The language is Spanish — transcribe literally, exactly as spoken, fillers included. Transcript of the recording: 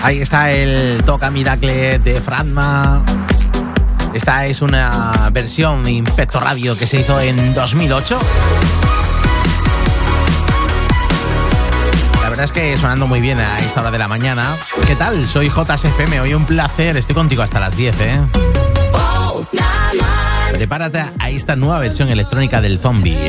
Ahí está el Toca Miracle de Fratma. Esta es una versión de Impetto Radio que se hizo en dos mil ocho. La verdad es que sonando muy bien a esta hora de la mañana. ¿Qué tal? Soy J S F M. Hoy un placer. Estoy contigo hasta las diez, ¿eh? Prepárate a esta nueva versión electrónica del Zombie.